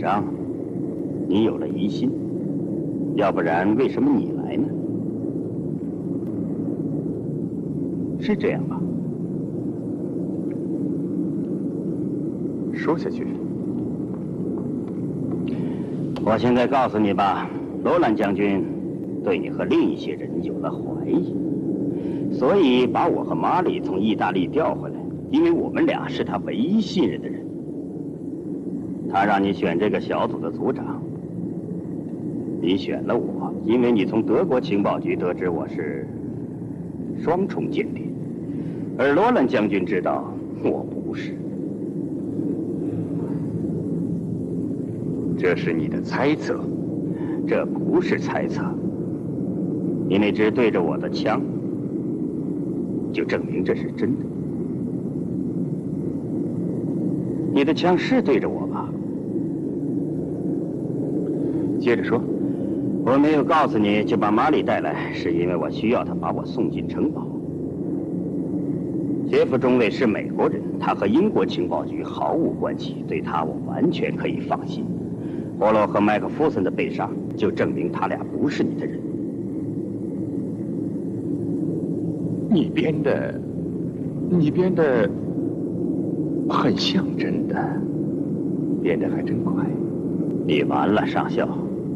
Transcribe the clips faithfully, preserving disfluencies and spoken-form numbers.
张，你有了疑心，要不然为什么你来呢？是这样吧？ 说下去。 我现在告诉你吧，罗兰将军对你和另一些人有了怀疑，所以把我和玛丽从意大利调回来，因为我们俩是他唯一信任的人。他让你选这个小组的组长，你选了我，因为你从德国情报局得知我是双重间谍，而罗兰将军知道我不是。 这是你的猜测， 这不是猜测。你那支对着我的枪，就证明这是真的。你的枪是对着我吧？ 接着说。 我没有告诉你就把玛丽带来，是因为我需要她把我送进城堡。杰夫中尉是美国人，他和英国情报局毫无关系，对他我完全可以放心。波洛和麦克弗森的被杀，就证明他俩不是你的人。 你编的，你编的很像真的，编得还真快。 你完了，上校。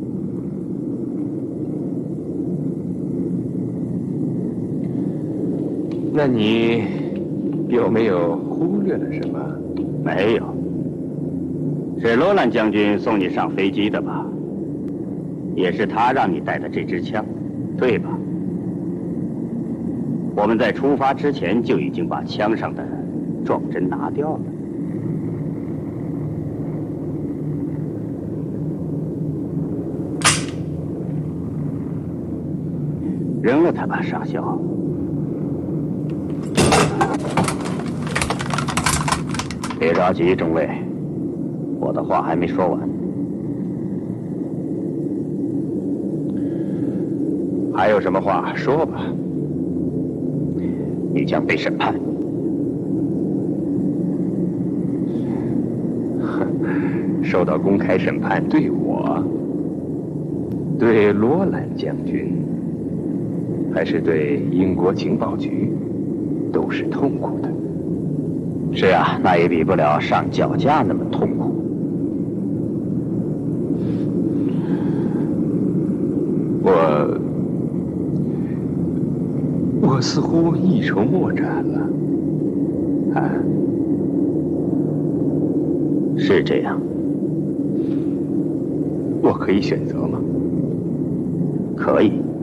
那你有没有忽略了什么？ 没有。是罗兰将军送你上飞机的吧？也是他让你带的这支枪，对吧？我们在出发之前就已经把枪上的撞针拿掉了。扔了它吧，上校。别着急，中尉。我的话还没说完， 还有什么话说吧。 你将被审判。 受到公开审判，对我，对罗兰将军，还是对英国情报局，都是痛苦的。 是啊，那也比不了上脚架那么痛苦。 我我似乎一筹莫展了，啊， 是这样。 我可以选择吗？ 可以。